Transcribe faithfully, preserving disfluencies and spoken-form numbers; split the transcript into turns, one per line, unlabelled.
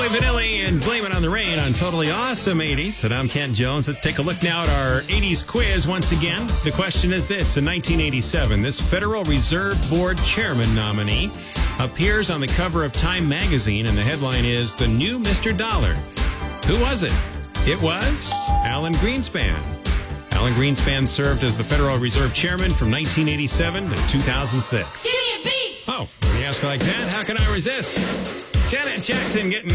Vanilli and Blame It on the Rain on Totally Awesome eighties. And I'm Ken Jones. Let's take a look now at our eighties quiz once again. The question is this. In nineteen eighty-seven, this Federal Reserve Board chairman nominee appears on the cover of Time magazine, and the headline is The New Mister Dollar. Who was it? It was Alan Greenspan. Alan Greenspan served as the Federal Reserve chairman from nineteen eighty-seven to two thousand six.
Give me a beat!
Oh, when you ask like that, how can I resist? Janet Jackson getting